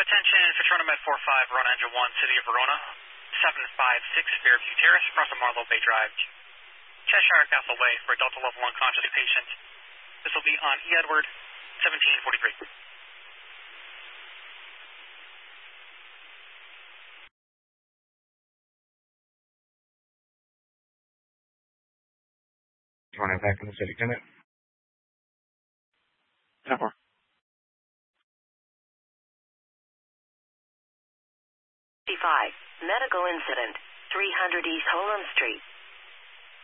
Attention, Citroen Med 45, Verona Engine 1, City of Verona, 756 Fairview Terrace, across from Marlowe Bay Drive, Cheshire Castle Way for a Delta Level unconscious patient. This will be on E. Edward, 1743. Running back in the city, can it? 10-4. Medical incident, 300 East Holland Street.